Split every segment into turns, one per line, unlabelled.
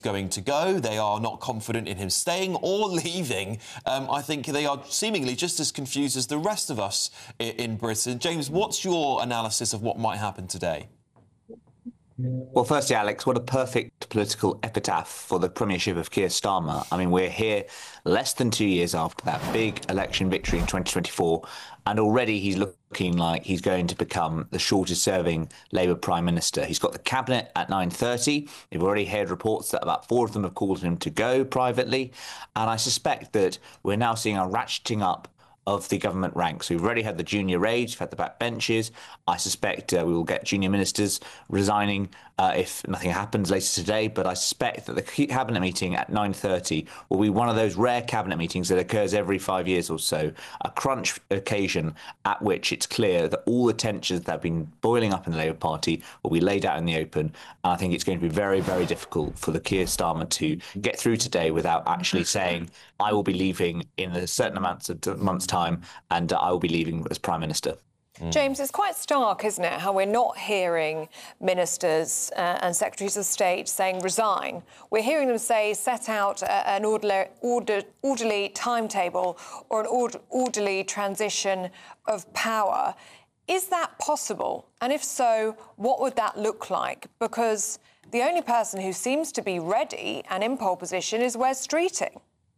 going to go. They are not confident in him staying or leaving. I think they are seemingly just as confused as the rest of us in Britain. James, what's your analysis of what might happen today?
Well, firstly, Alex, what a perfect political epitaph for the premiership of Keir Starmer. I mean, we're here less than 2 years after that big election victory in 2024, and already he's looking like he's going to become the shortest-serving Labour Prime Minister. He's got the cabinet at 9:30. We've already heard reports that about 4 of them have called him to go privately, and I suspect that we're now seeing a ratcheting up of the government ranks. We've already had the junior aides, we've had the backbenchers. I suspect we will get junior ministers resigning if nothing happens later today, but I suspect that the cabinet meeting at 9:30 will be one of those rare cabinet meetings that occurs every 5 years or so, a crunch occasion at which it's clear that all the tensions that have been boiling up in the Labour Party will be laid out in the open. And I think it's going to be very, very difficult for the Keir Starmer to get through today without actually saying, I will be leaving in a certain amounts of months' time, and I will be leaving as Prime Minister.
James, it's quite stark, isn't it, how we're not hearing ministers and secretaries of state saying resign. We're hearing them say set out an orderly timetable or an orderly transition of power. Is that possible? And if so, what would that look like? Because the only person who seems to be ready and in pole position is Wes Streeting.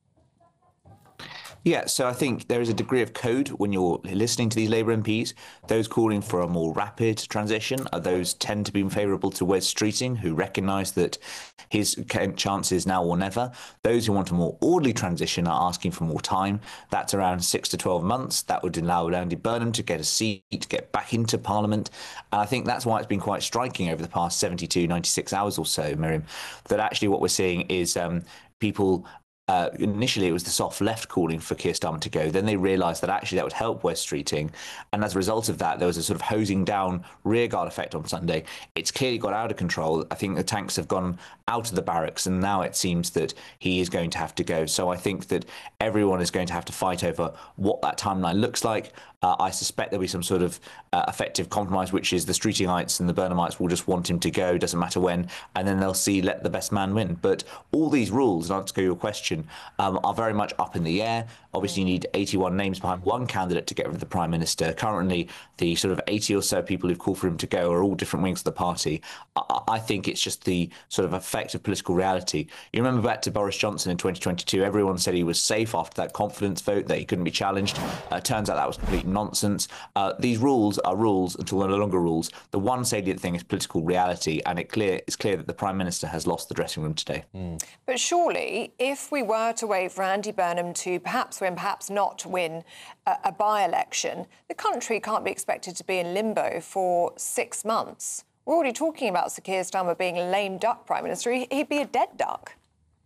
Yeah, so I think there is a degree of code when you're listening to these Labour MPs. Those calling for a more rapid transition are those tend to be favourable to Wes Streeting, who recognise that his chance is now or never. Those who want a more orderly transition are asking for more time. That's around 6 to 12 months. That would allow Andy Burnham to get a seat, to get back into Parliament. And I think that's why it's been quite striking over the past 72, 96 hours or so, Miriam, that actually what we're seeing is people... initially, it was the soft left calling for Keir Starmer to go. Then they realised that actually that would help Wes Streeting. And as a result of that, there was a sort of hosing down rearguard effect on Sunday. It's clearly got out of control. I think the tanks have gone out of the barracks, and now it seems that he is going to have to go. So I think that everyone is going to have to fight over what that timeline looks like. I suspect there'll be some sort of effective compromise, which is the Streetingites and the Burnhamites will just want him to go, doesn't matter when, and then they'll see let the best man win. But all these rules, in answer to your question, are very much up in the air. Obviously, you need 81 names behind one candidate to get rid of the Prime Minister. Currently, the sort of 80 or so people who've called for him to go are all different wings of the party. I think it's just the sort of effect of political reality. You remember back to Boris Johnson in 2022, everyone said he was safe after that confidence vote, that he couldn't be challenged. Turns out that was complete nonsense. These rules are rules until they're no longer rules. The one salient thing is political reality, and it's clear that the Prime Minister has lost the dressing room today.
But surely, if we were to wait for Andy Burnham to perhaps win, perhaps not win a by-election, the country can't be expected to be in limbo for 6 months. We're already talking about Sir Keir Starmer being a lame duck Prime Minister. He'd be a dead duck.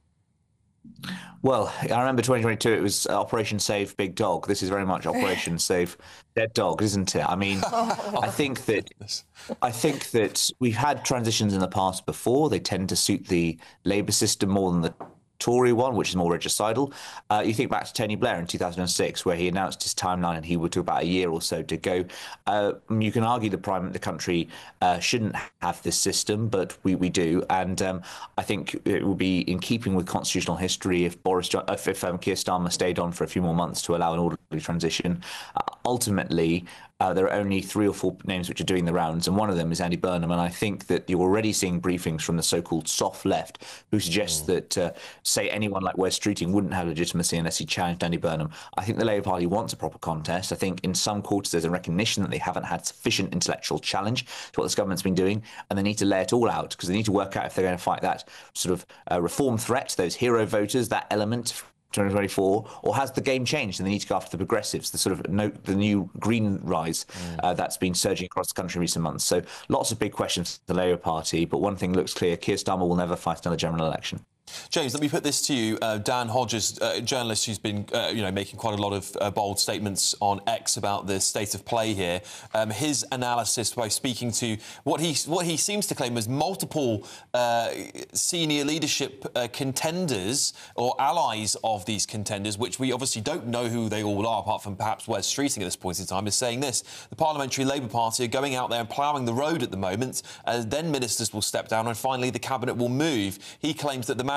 Well, I remember 2022, it was Operation Save Big Dog. This is very much Operation Save Dead Dog, isn't it? I mean, I think that we've had transitions in the past before. They tend to suit the Labour system more than the Tory one, which is more regicidal. You think back to Tony Blair in 2006, where he announced his timeline and he would took about a year or so to go. You can argue the country shouldn't have this system, but we do. And I think it would be in keeping with constitutional history if Keir Starmer stayed on for a few more months to allow an orderly transition. Ultimately, there are only 3 or 4 names which are doing the rounds, and one of them is Andy Burnham. And I think that you're already seeing briefings from the so-called soft left who suggest that, say, anyone like Wes Streeting wouldn't have legitimacy unless he challenged Andy Burnham. I think the Labour Party wants a proper contest. I think in some quarters there's a recognition that they haven't had sufficient intellectual challenge to what this government's been doing, and they need to lay it all out because they need to work out if they're going to fight that sort of reform threat, those hero voters, that element 2024, or has the game changed and they need to go after the progressives, the sort of the new green rise that's been surging across the country in recent months. So lots of big questions for the Labour Party, but one thing looks clear: Keir Starmer will never fight another general election.
James, let me put this to you. Dan Hodges, a journalist who's been, making quite a lot of bold statements on X about the state of play here. His analysis by speaking to what he seems to claim as multiple senior leadership contenders or allies of these contenders, which we obviously don't know who they all are, apart from perhaps Wes Streeting at this point in time, is saying this: the Parliamentary Labour Party are going out there and ploughing the road at the moment. Then ministers will step down, and finally the cabinet will move. He claims that the